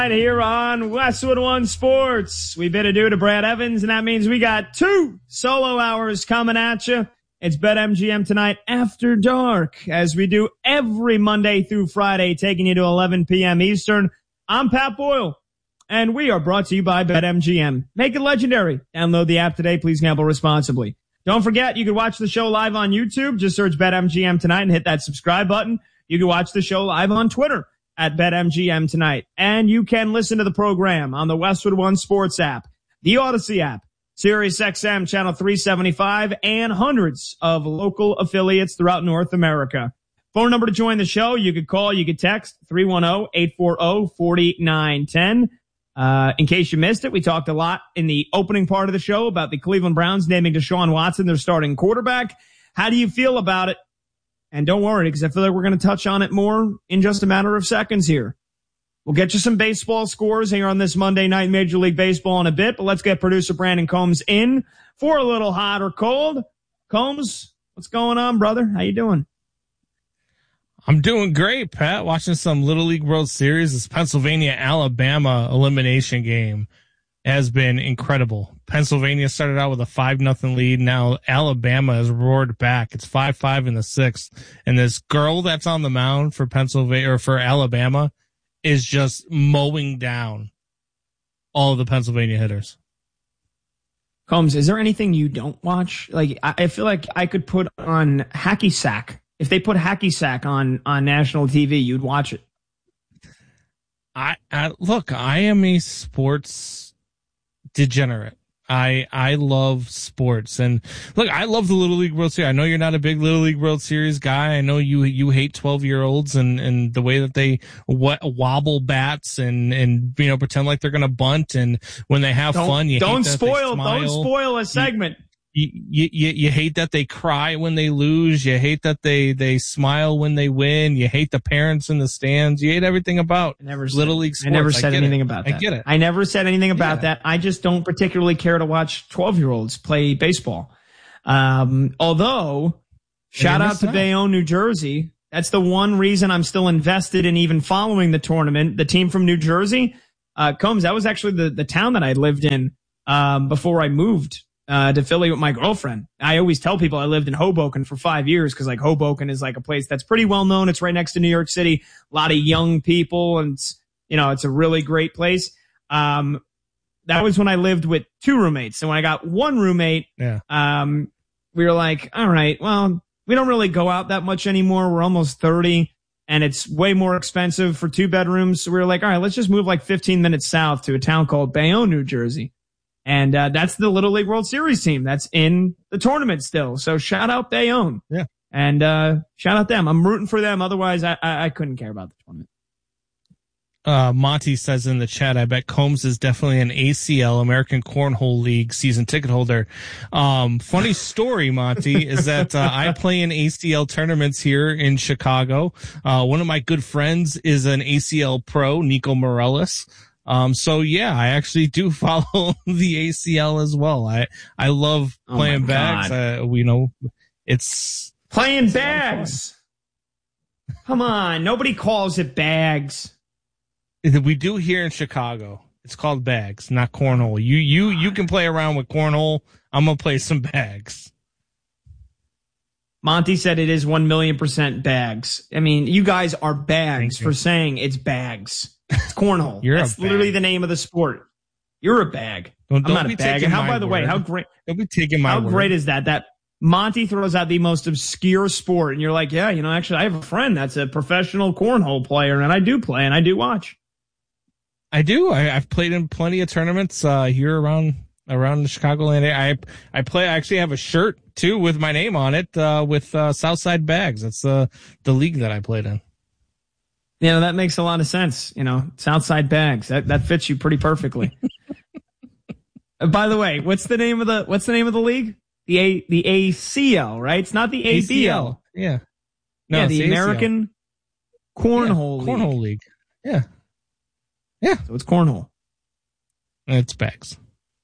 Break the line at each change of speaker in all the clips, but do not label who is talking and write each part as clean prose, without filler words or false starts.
Here on Westwood One Sports, we bid adieu to Brad Evans, and that means we got 2 solo hours coming at you. It's BetMGM tonight after dark, as we do every Monday through Friday, taking you to 11 p.m. Eastern. I'm Pat Boyle, and we are brought to you by BetMGM. Make it legendary. Download the app today. Please gamble responsibly. Don't forget, you can watch the show live on YouTube. Just search BetMGM tonight and hit that subscribe button. You can watch the show live on Twitter at BetMGM tonight. And you can listen to the program on the Westwood One Sports app, the Odyssey app, Sirius XM channel 375, and hundreds of local affiliates throughout North America. Phone number to join the show. You could call, you could text 310-840-4910. In case you missed it, we talked a lot in the opening part of the show about the Cleveland Browns naming Deshaun Watson their starting quarterback. How do you feel about it? And don't worry, because I feel like we're going to touch on it more in just a matter of seconds here. We'll get you some baseball scores here on this Monday night Major League Baseball in a bit, but let's get producer Brandon Combs in for a little hot or cold. Combs, what's going on, brother? How you doing?
I'm doing great, Pat. Watching some Little League World Series. This Pennsylvania-Alabama elimination game has been incredible. Pennsylvania started out with a 5-0 lead. Now Alabama has roared back. It's 5-5 in the 6th. And this girl that's on the mound for Pennsylvania or for Alabama is just mowing down all of the Pennsylvania hitters.
Combs, is there anything you don't watch? Like, I feel like I could put on Hacky Sack. If they put Hacky Sack on national TV, you'd watch it.
Look, I am a sports degenerate. I love sports, and look, I love the Little League World Series. I know you're not a big Little League World Series guy. I know you hate 12-year-olds and the way that they wobble bats and pretend like they're gonna bunt, and when they have fun, don't
spoil a segment.
You hate that they cry when they lose. You hate that they smile when they win. You hate the parents in the stands. You hate everything about Little League sports.
I never said anything about that.
I get it.
I never said anything about that. I just don't particularly care to watch 12-year-olds play baseball. Although, shout out to Bayonne, New Jersey. That's the one reason I'm still invested in even following the tournament. The team from New Jersey, Combs, that was actually the town that I lived in before I moved to Philly with my girlfriend. I always tell people I lived in Hoboken for 5 years because Hoboken is a place that's pretty well known. It's right next to New York City. A lot of young people, and it's a really great place. That was when I lived with 2 roommates. And when I got 1 roommate, we were like, all right, well, we don't really go out that much anymore. We're almost 30 and it's way more expensive for 2 bedrooms. So we were like, all right, let's just move 15 minutes south to a town called Bayonne, New Jersey. And that's the Little League World Series team that's in the tournament still. So shout out Bayonne.
Yeah.
And shout out them. I'm rooting for them. Otherwise, I couldn't care about the tournament.
Monty says in the chat, I bet Combs is definitely an ACL, American Cornhole League season ticket holder. Funny story, Monty, is that I play in ACL tournaments here in Chicago. One of my good friends is an ACL pro, Nico Morales. So yeah, I actually do follow the ACL as well. I love playing bags. It's
playing bags. Come on. Nobody calls it bags.
We do here in Chicago. It's called bags, not cornhole. You can play around with cornhole. I'm going to play some bags.
Monty said it is 1,000,000% bags. I mean, you guys are bags for saying it's bags. It's cornhole. That's literally the name of the sport. You're a bag. I'm not a bag. And by the way, how great?
Don't be taking my word.
How great is that Monty throws out the most obscure sport, and you're like, yeah, actually, I have a friend that's a professional cornhole player, and I do play and I do watch.
I do. I've played in plenty of tournaments here around the Chicagoland area. I actually have a shirt too with my name on it with Southside Bags. That's the league that I played in.
That makes a lot of sense. Southside Bags. That fits you pretty perfectly. By the way, what's the name of the league? The ACL, right? It's not the ABL.
Yeah.
No, the American
Cornhole League. Yeah. Yeah.
So it's cornhole.
It's bags.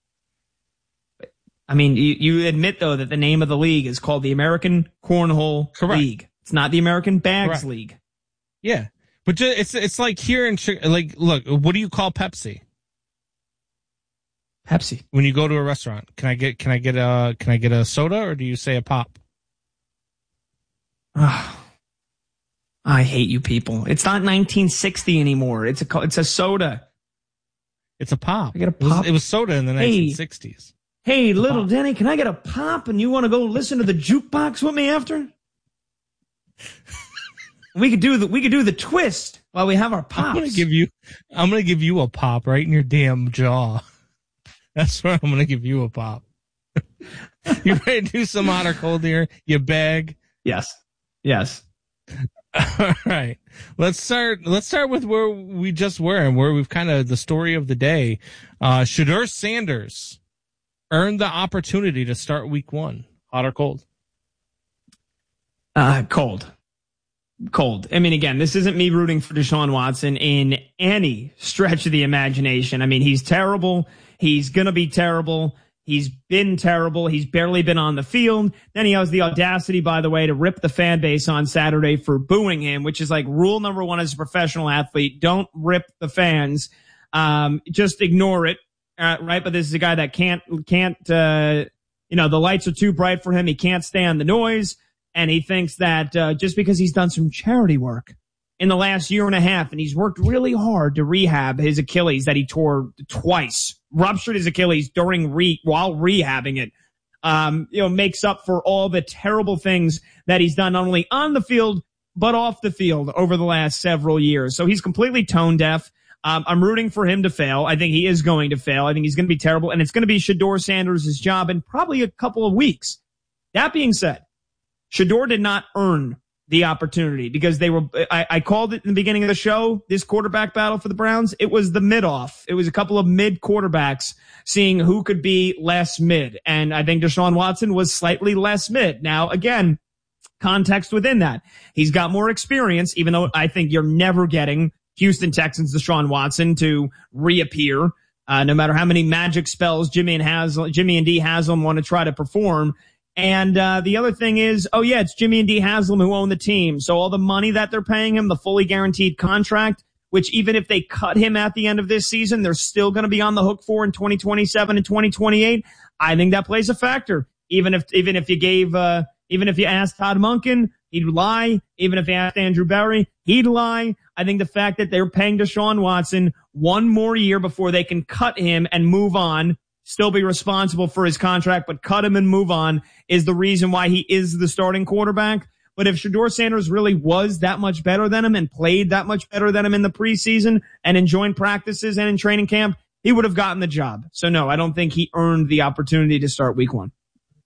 I mean, you admit, though, that the name of the league is called the American Cornhole
Correct.
League. It's not the American Bags
Correct.
League.
Yeah. But it's like here in like, look, what do you call Pepsi?
Pepsi.
When you go to a restaurant, can I get a soda, or do you say a pop?
Oh, I hate you people. It's not 1960 anymore. It's a soda.
It's a pop.
I get a pop.
It was soda in the 1960s.
Hey, little pop. Denny, can I get a pop? And you want to go listen to the jukebox with me after? We could do the twist while we have our pops.
I'm gonna give you a pop right in your damn jaw. That's where I'm gonna give you a pop. You ready to do some hot or cold here? You bag?
Yes.
All right. Let's start with where we just were and where we've kind of the story of the day. Shedeur Sanders earned the opportunity to start week 1. Hot or cold?
Cold. I mean, again, this isn't me rooting for Deshaun Watson in any stretch of the imagination. I mean, he's terrible. He's going to be terrible. He's been terrible. He's barely been on the field. Then he has the audacity, by the way, to rip the fan base on Saturday for booing him, which is like rule number 1 as a professional athlete. Don't rip the fans. Just ignore it. Right. But this is a guy that can't, the lights are too bright for him. He can't stand the noise. And he thinks that just because he's done some charity work in the last year and a half, and he's worked really hard to rehab his Achilles that he tore twice, ruptured his Achilles while rehabbing it, makes up for all the terrible things that he's done not only on the field but off the field over the last several years. So he's completely tone deaf. I'm rooting for him to fail. I think he is going to fail. I think he's going to be terrible, and it's going to be Shedeur Sanders' job in probably a couple of weeks. That being said, Shedeur did not earn the opportunity because I called it in the beginning of the show, this quarterback battle for the Browns. It was the mid-off. It was a couple of mid quarterbacks seeing who could be less mid. And I think Deshaun Watson was slightly less mid. Now, again, context within that. He's got more experience, even though I think you're never getting Houston Texans Deshaun Watson to reappear. No matter how many magic spells Jimmy and D Haslam want to try to perform. And the other thing is, it's Jimmy and D Haslam who own the team. So all the money that they're paying him, the fully guaranteed contract, which even if they cut him at the end of this season, they're still going to be on the hook for in 2027 and 2028. I think that plays a factor. Even if you asked Todd Monken, he'd lie. Even if you asked Andrew Berry, he'd lie. I think the fact that they're paying Deshaun Watson one more year before they can cut him and move on, still be responsible for his contract, but cut him and move on, is the reason why he is the starting quarterback. But if Shedeur Sanders really was that much better than him and played that much better than him in the preseason and in joint practices and in training camp, he would have gotten the job. So no, I don't think he earned the opportunity to start week 1.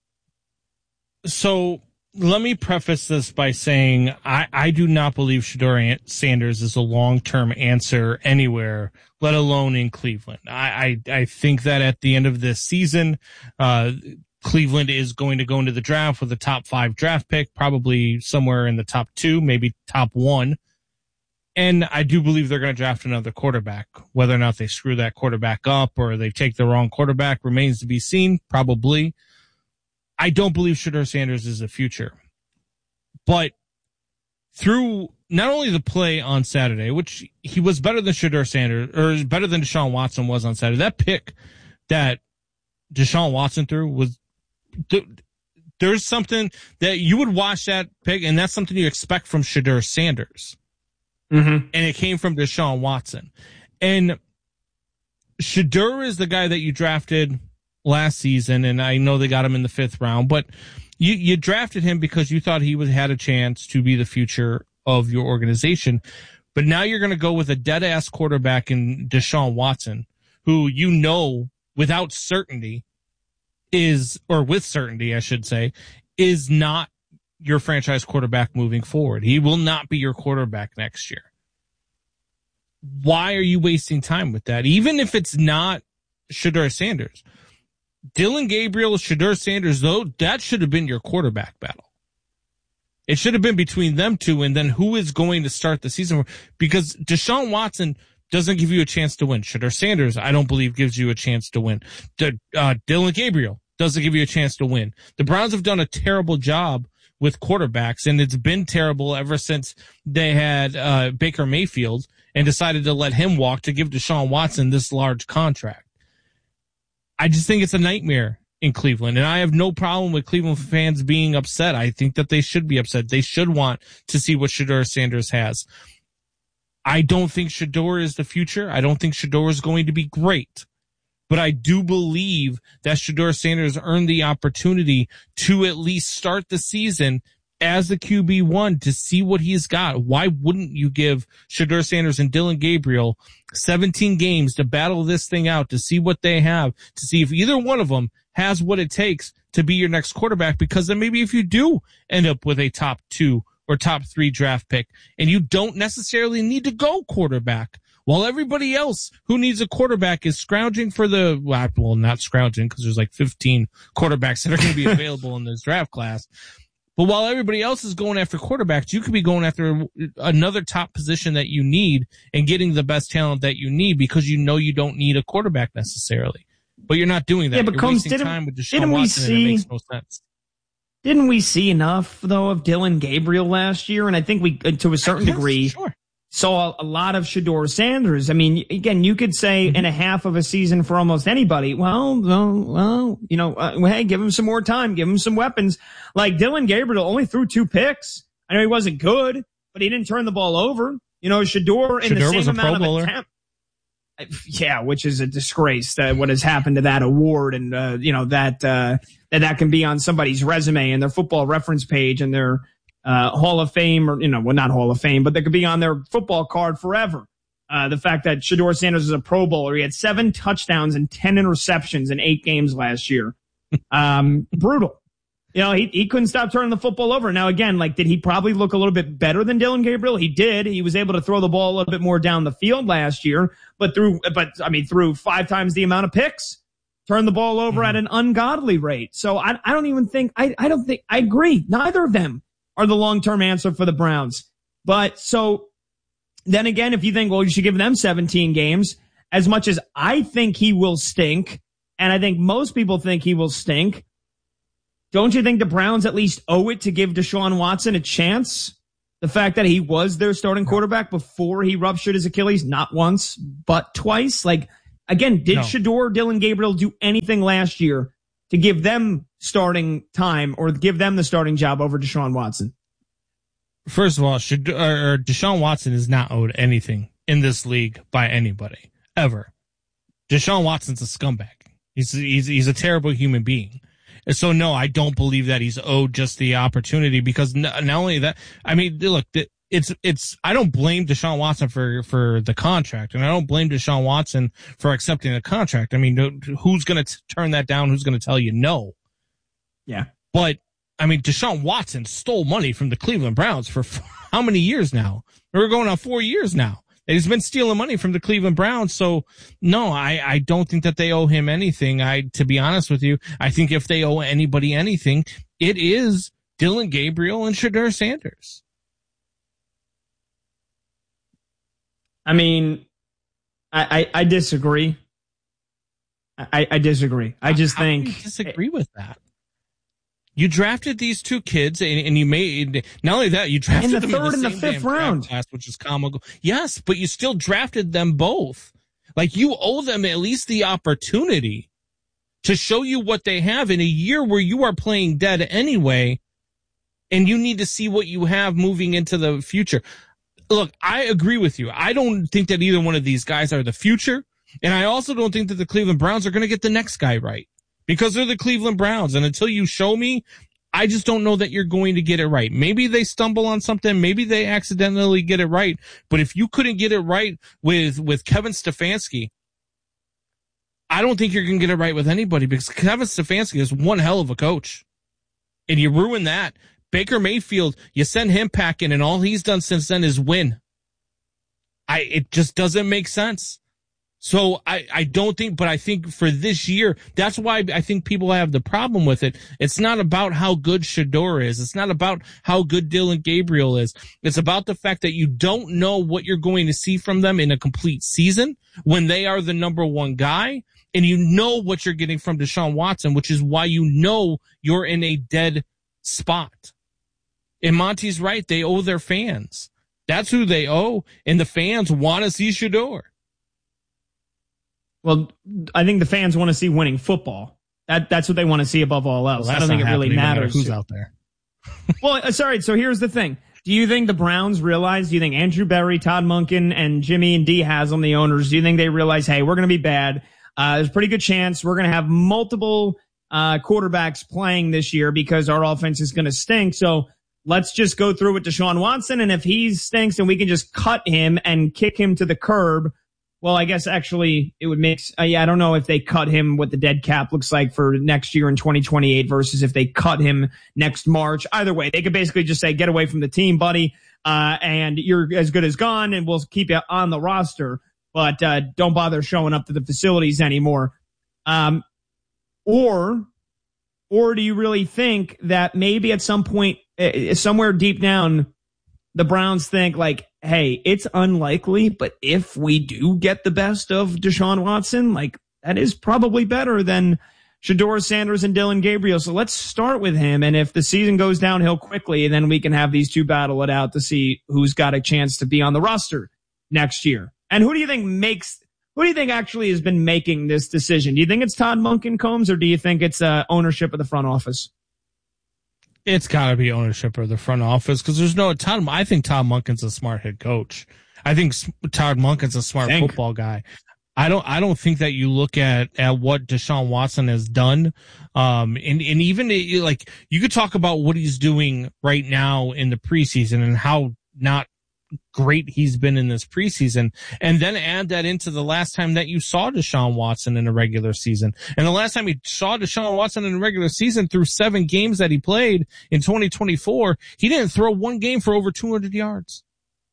So let me preface this by saying I do not believe Shedeur Sanders is a long-term answer anywhere, let alone in Cleveland. I think that at the end of this season, Cleveland is going to go into the draft with a top 5 draft pick, probably somewhere in the top 2, maybe top 1. And I do believe they're going to draft another quarterback. Whether or not they screw that quarterback up or they take the wrong quarterback remains to be seen, probably. I don't believe Shedeur Sanders is the future. But through not only the play on Saturday, which he was better than Shedeur Sanders, or better than Deshaun Watson was on Saturday, that pick that Deshaun Watson threw was, there's something that you would watch that pick, and that's something you expect from Shedeur Sanders. Mm-hmm. And it came from Deshaun Watson. And Shedeur is the guy that you drafted last season, and I know they got him in the 5th round, but you drafted him because you thought he had a chance to be the future of your organization. But now you're going to go with a dead-ass quarterback in Deshaun Watson, who you know without certainty with certainty, I should say, is not your franchise quarterback moving forward. He will not be your quarterback next year. Why are you wasting time with that? Even if it's not Shedeur Sanders. Dillon Gabriel, Shedeur Sanders, though, that should have been your quarterback battle. It should have been between them two, and then who is going to start the season? Because Deshaun Watson doesn't give you a chance to win. Shedeur Sanders, I don't believe, gives you a chance to win. Dillon Gabriel doesn't give you a chance to win. The Browns have done a terrible job with quarterbacks, and it's been terrible ever since they had Baker Mayfield and decided to let him walk to give Deshaun Watson this large contract. I just think it's a nightmare in Cleveland, and I have no problem with Cleveland fans being upset. I think that they should be upset. They should want to see what Shedeur Sanders has. I don't think Shedeur is the future. I don't think Shedeur is going to be great. But I do believe that Shedeur Sanders earned the opportunity to at least start the season as the QB1 to see what he's got. Why wouldn't you give Shedeur Sanders and Dillon Gabriel 17 games to battle this thing out, to see what they have, to see if either one of them has what it takes to be your next quarterback? Because then maybe if you do end up with a top 2 or top 3 draft pick and you don't necessarily need to go quarterback, while everybody else who needs a quarterback is scrounging for well, not scrounging because there's like 15 quarterbacks that are going to be available in this draft class. But while everybody else is going after quarterbacks, you could be going after another top position that you need and getting the best talent that you need because you know you don't need a quarterback necessarily. But you're not doing that. Yeah, but you're wasting time with Deshaun Watson, and it makes no sense.
Didn't we see enough, though, of Dillon Gabriel last year? And I think we, to a certain degree, saw a lot of Shedeur Sanders. I mean, again, you could say in a half of a season for almost anybody, hey, give him some more time, give him some weapons. Like Dillon Gabriel only threw 2 picks. I know he wasn't good, but he didn't turn the ball over. Shedeur in the same amount of attempt. Yeah, which is a disgrace that what has happened to that award, and that can be on somebody's resume and their Football Reference page and their Hall of Fame, or not Hall of Fame, but they could be on their football card forever. The fact that Shedeur Sanders is a Pro Bowler, he had 7 touchdowns and 10 interceptions in 8 games last year. Brutal. He couldn't stop turning the football over. Now, again, did he probably look a little bit better than Dillon Gabriel? He did. He was able to throw the ball a little bit more down the field last year, but threw 5 times the amount of picks, turned the ball over at an ungodly rate. So I agree. Neither of them are the long-term answer for the Browns. But so then again, if you think, well, you should give them 17 games, as much as I think he will stink, and I think most people think he will stink, don't you think the Browns at least owe it to give Deshaun Watson a chance? The fact that he was their starting quarterback before he ruptured his Achilles, not once, but twice. Again, did Shedeur, Dillon Gabriel do anything last year to give them starting time or give them the starting job over Deshaun Watson?
First of all, Deshaun Watson is not owed anything in this league by anybody, ever. Deshaun Watson's a scumbag. He's a terrible human being. So no, I don't believe that he's owed just the opportunity, because not only that, I mean, look, I don't blame Deshaun Watson for the contract, and I don't blame Deshaun Watson for accepting the contract. I mean, who's going to turn that down? Who's going to tell you no?
Yeah.
But I mean, Deshaun Watson stole money from the Cleveland Browns for how many years now? We're going on 4 years now. And he's been stealing money from the Cleveland Browns. So no, I don't think that they owe him anything. To be honest with you, I think if they owe anybody anything, it is Dillon Gabriel and Shedeur Sanders.
I mean, I disagree. I disagree. I just think
you disagree with that. You drafted these 2 kids, and you made, not only that, you drafted them in the 3rd and the 5th round class, which is comical. Yes, but you still drafted them both. You owe them at least the opportunity to show you what they have in a year where you are playing dead anyway, and you need to see what you have moving into the future. Look, I agree with you. I don't think that either one of these guys are the future, and I also don't think that the Cleveland Browns are going to get the next guy right. Because they're the Cleveland Browns, and until you show me, I just don't know that you're going to get it right. Maybe they stumble on something, maybe they accidentally get it right, but if you couldn't get it right with Kevin Stefanski, I don't think you're going to get it right with anybody, because Kevin Stefanski is one hell of a coach, and you ruin that. Baker Mayfield, you send him packing, and all he's done since then is win. It just doesn't make sense. So I don't think, but I think for this year, that's why I think people have the problem with it. It's not about how good Shedeur is. It's not about how good Dillon Gabriel is. It's about the fact that you don't know what you're going to see from them in a complete season when they are the number 1 guy, and you know what you're getting from Deshaun Watson, which is why you know you're in a dead spot. And Monty's right. They owe their fans. That's who they owe. And the fans want to see Shedeur.
Well, I think the fans want to see winning football. That's what they want to see above all else. I don't think it really matters
who's out there.
Well, sorry. So here's the thing. Do you think the Browns realize, do you think Andrew Berry, Todd Monken, and Jimmy and Dee Haslam, the owners, do you think they realize, hey, we're going to be bad? There's a pretty good chance we're going to have multiple quarterbacks playing this year because our offense is going to stink. So let's just go through with Deshaun Watson. And if he stinks and we can just cut him and kick him to the curb, well, I guess actually it would make, I don't know if they cut him what the dead cap looks like for next year in 2028 versus if they cut him next March. Either way, they could basically just say, get away from the team, buddy. And you're as good as gone and we'll keep you on the roster, but, don't bother showing up to the facilities anymore. Or do you really think that maybe at some point, somewhere deep down, the Browns think like, hey, it's unlikely, but if we do get the best of Deshaun Watson, like that is probably better than Shedeur Sanders and Dillon Gabriel. So let's start with him. And if the season goes downhill quickly, then we can have these two battle it out to see who's got a chance to be on the roster next year. And who do you think actually has been making this decision? Do you think it's Todd Monken, Combs, or do you think it's ownership of the front office?
It's got to be ownership of the front office because there's no Todd. I think Todd Monken's a smart head coach. I think Todd Monken's a smart football guy. I don't think that you look at what Deshaun Watson has done. And even like you could talk about what he's doing right now in the preseason and how not great he's been in this preseason, and then add that into the last time that you saw Deshaun Watson in a regular season. And the last time you saw Deshaun Watson in a regular season through 7 games that he played in 2024, he didn't throw one game for over 200 yards.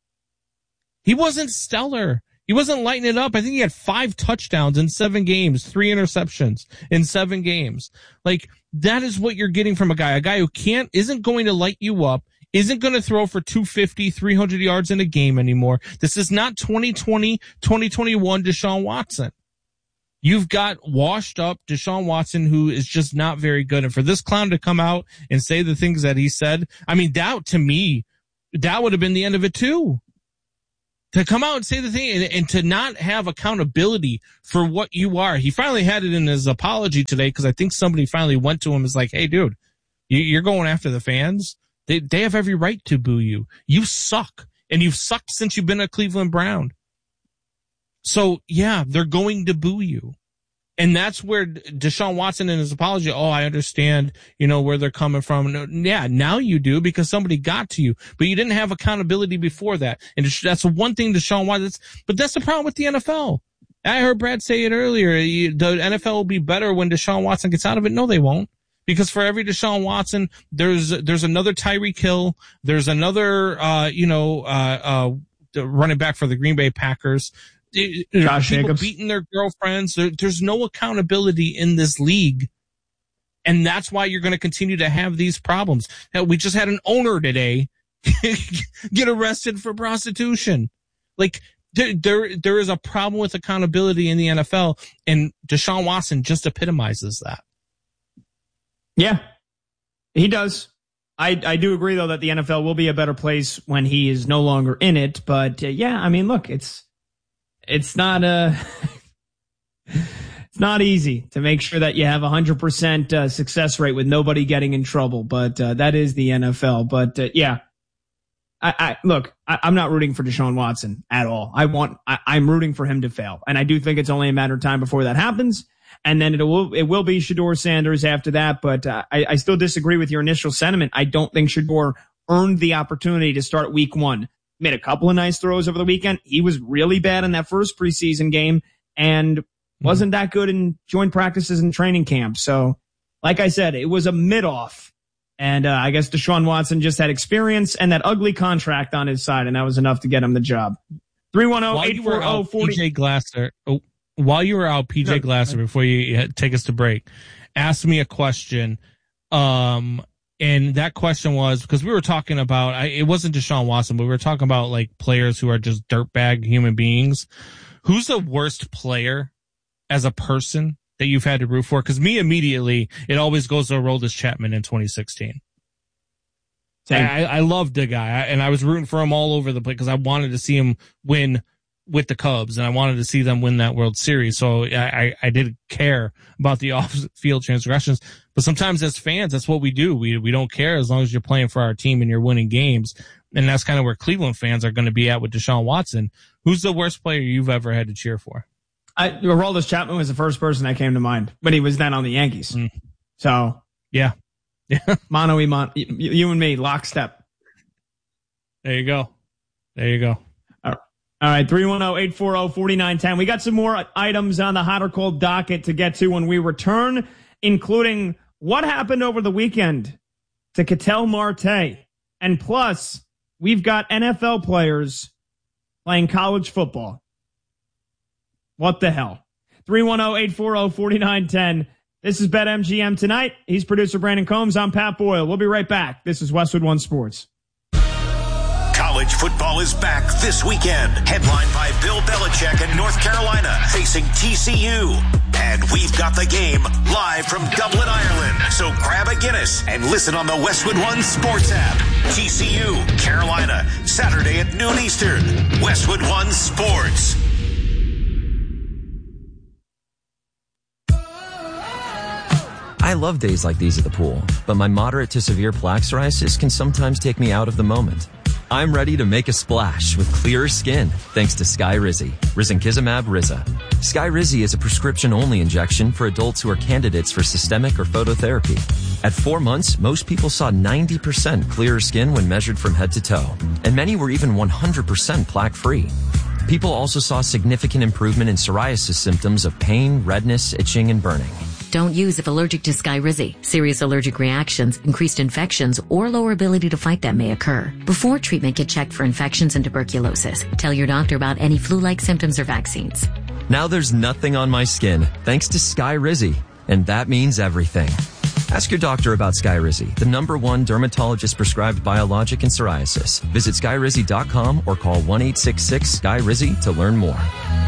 He wasn't stellar. He wasn't lighting it up. I think he had 5 touchdowns in 7 games, 3 interceptions in 7 games. Like, that is what you're getting from a guy who isn't going to light you up, isn't going to throw for 250, 300 yards in a game anymore. This is not 2020, 2021 Deshaun Watson. You've got washed up Deshaun Watson, who is just not very good. And for this clown to come out and say the things that he said, I mean, that to me, that would have been the end of it too. To come out and say the thing and to not have accountability for what you are. He finally had it in his apology today because I think somebody finally went to him and was like, hey, dude, you're going after the fans. They have every right to boo you. You suck. And you've sucked since you've been a Cleveland Brown. So, yeah, they're going to boo you. And that's where Deshaun Watson in his apology, I understand, where they're coming from. No, yeah, now you do because somebody got to you. But you didn't have accountability before that. And that's one thing Deshaun Watson, but that's the problem with the NFL. I heard Brad say it earlier. The NFL will be better when Deshaun Watson gets out of it. No, they won't. Because for every Deshaun Watson, there's another Tyreek Hill. There's another, running back for the Green Bay Packers.
Josh
people
Jacobs
beating their girlfriends. There's no accountability in this league. And that's why you're going to continue to have these problems. Hell, we just had an owner today get arrested for prostitution. Like, there is a problem with accountability in the NFL, and Deshaun Watson just epitomizes that.
Yeah, he does. I do agree, though, that the NFL will be a better place when he is no longer in it. But, yeah, I mean, look, it's not it's not easy to make sure that you have 100% success rate with nobody getting in trouble. But that is the NFL. But, yeah, I'm not rooting for Deshaun Watson at all. I'm rooting for him to fail. And I do think it's only a matter of time before that happens. And then it will be Shedeur Sanders after that. But I still disagree with your initial sentiment. I don't think Shedeur earned the opportunity to start week 1. Made a couple of nice throws over the weekend. He was really bad in that first preseason game and wasn't that good in joint practices and training camp. So, like I said, it was a mid-off. And I guess Deshaun Watson just had experience and that ugly contract on his side, and that was enough to get him the job. 310-840-40.
PJ Glasser. While you were out, PJ Glasser, before you take us to break, asked me a question. And that question was, because we were talking about, it wasn't Deshaun Watson, but we were talking about like players who are just dirtbag human beings. Who's the worst player as a person that you've had to root for? Because me, immediately, it always goes to Aroldis Chapman in 2016. I loved the guy, and I was rooting for him all over the place because I wanted to see him win with the Cubs, and I wanted to see them win that World Series. So I didn't care about the off-field transgressions. But sometimes as fans, that's what we do. We don't care as long as you're playing for our team and you're winning games. And that's kind of where Cleveland fans are going to be at with Deshaun Watson. Who's the worst player you've ever had to cheer for?
Aroldis Chapman was the first person that came to mind, but he was then on the Yankees. So
yeah.
Mono, you and me, lockstep.
There you go.
All right, 310-840-4910. We got some more items on the hot or cold docket to get to when we return, including what happened over the weekend to Ketel Marte. And plus, we've got NFL players playing college football. What the hell? 310-840-4910. This is BetMGM Tonight. He's producer Brandon Combs. I'm Pat Boyle. We'll be right back. This is Westwood One Sports.
College football is back this weekend, headlined by Bill Belichick in North Carolina facing TCU. And we've got the game live from Dublin, Ireland. So grab a Guinness and listen on the Westwood One Sports app. TCU, Carolina, Saturday at noon Eastern. Westwood One Sports.
I love days like these at the pool, but my moderate to severe plaque psoriasis can sometimes take me out of the moment. I'm ready to make a splash with clearer skin thanks to Skyrizi, Risankizumab Riza. Skyrizi is a prescription-only injection for adults who are candidates for systemic or phototherapy. At 4 months, most people saw 90% clearer skin when measured from head to toe, and many were even 100% plaque-free. People also saw significant improvement in psoriasis symptoms of pain, redness, itching, and burning.
Don't use if allergic to Skyrizi. Serious allergic reactions, increased infections, or lower ability to fight them may occur. Before treatment, get checked for infections and tuberculosis. Tell your doctor about any flu-like symptoms or vaccines.
Now there's nothing on my skin thanks to Skyrizi, and that means everything. Ask your doctor about Skyrizi, the #1 dermatologist-prescribed biologic in psoriasis. Visit Skyrizi.com or call 1-866-SKYRIZI to learn more.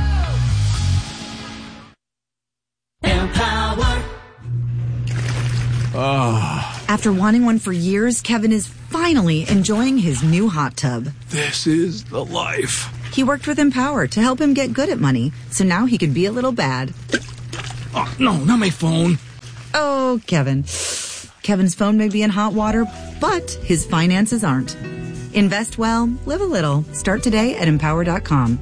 After wanting one for years, Kevin is finally enjoying his new hot tub.
This is the life.
He worked with Empower to help him get good at money, so now he can be a little bad.
Oh, no, not my phone.
Oh, Kevin. Kevin's phone may be in hot water, but his finances aren't. Invest well, live a little. Start today at Empower.com.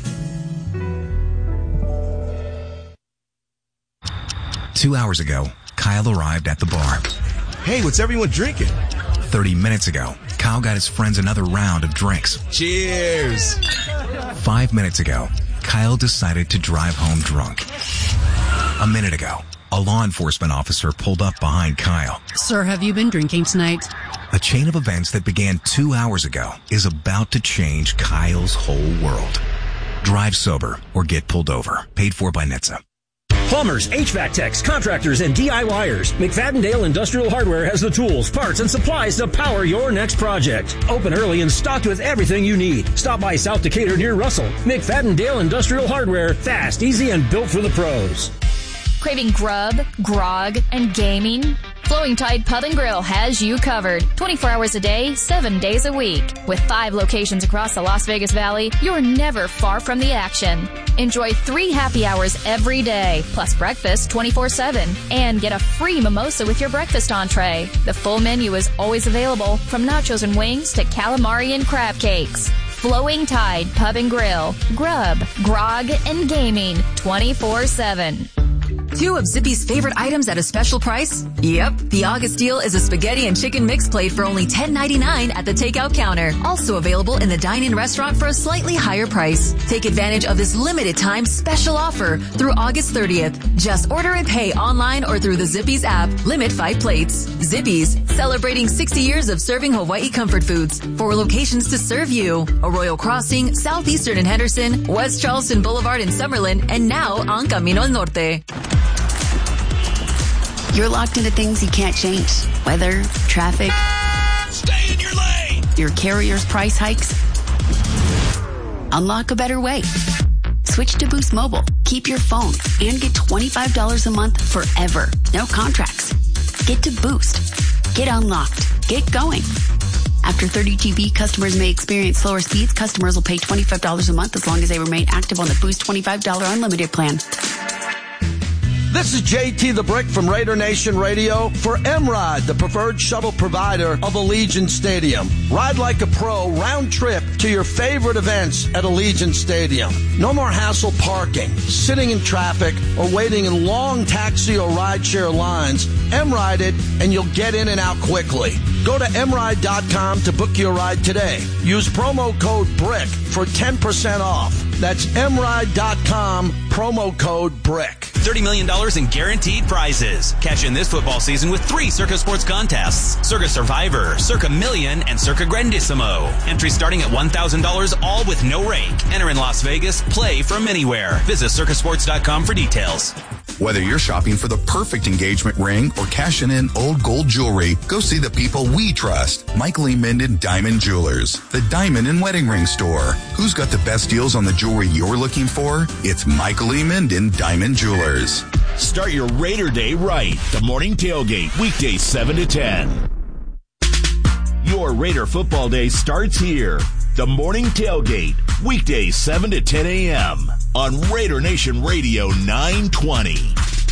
Two hours ago, Kyle arrived at the bar.
Hey, what's everyone drinking?
30 minutes ago, Kyle got his friends another round of drinks.
Cheers!
5 minutes ago, Kyle decided to drive home drunk. A minute ago, a law enforcement officer pulled up behind Kyle.
Sir, have you been drinking tonight?
A chain of events that began 2 hours ago is about to change Kyle's whole world. Drive sober or get pulled over. Paid for by NHTSA.
Plumbers, HVAC techs, contractors, and DIYers. McFadden-Dale Industrial Hardware has the tools, parts, and supplies to power your next project. Open early and stocked with everything you need. Stop by South Decatur near Russell. McFadden-Dale Industrial Hardware. Fast, easy, and built for the pros.
Craving grub, grog, and gaming? Flowing Tide Pub and Grill has you covered. 24 hours a day, 7 days a week. With 5 locations across the Las Vegas Valley, you're never far from the action. Enjoy 3 happy hours every day, plus breakfast 24/7. And get a free mimosa with your breakfast entree. The full menu is always available, from nachos and wings to calamari and crab cakes. Flowing Tide Pub and Grill. Grub, grog, and gaming 24/7.
2 of Zippy's favorite items at a special price? Yep. The August deal is a spaghetti and chicken mix plate for only $10.99 at the takeout counter. Also available in the dine-in restaurant for a slightly higher price. Take advantage of this limited time special offer through August 30th. Just order and pay online or through the Zippy's app. Limit 5 plates. Zippy's, celebrating 60 years of serving Hawaii comfort foods. 4 locations to serve you. Arroyo Crossing, Southeastern in Henderson, West Charleston Boulevard in Summerlin, and now on Camino al Norte.
You're locked into things you can't change. Weather, traffic.
Stay in your lane!
Your carrier's price hikes. Unlock a better way. Switch to Boost Mobile. Keep your phone and get $25 a month forever. No contracts. Get to Boost. Get unlocked. Get going. After 30 GB, customers may experience slower speeds. Customers will pay $25 a month as long as they remain active on the Boost $25 unlimited plan.
This is JT the Brick from Raider Nation Radio for M-Ride, the preferred shuttle provider of Allegiant Stadium. Ride like a pro, round trip to your favorite events at Allegiant Stadium. No more hassle parking, sitting in traffic, or waiting in long taxi or rideshare lines. M-Ride it, and you'll get in and out quickly. Go to mride.com to book your ride today. Use promo code BRICK for 10% off. That's mride.com, promo code BRICK.
$30 million in guaranteed prizes. Cash in this football season with 3 Circa Sports contests. Circa Survivor, Circa Million, and Circa Grandissimo. Entries starting at $1,000, all with no rake. Enter in Las Vegas. Play from anywhere. Visit circasports.com for details.
Whether you're shopping for the perfect engagement ring or cashing in old gold jewelry, go see the people we trust. Michael E. Minden Diamond Jewelers, the diamond and wedding ring store. Who's got the best deals on the jewelry you're looking for? It's Michael E. Minden Diamond Jewelers.
Start your Raider Day right. The morning tailgate, weekdays 7 to 10. Your Raider football day starts here. The morning tailgate, weekdays 7 to 10 a.m. on Raider Nation Radio 920.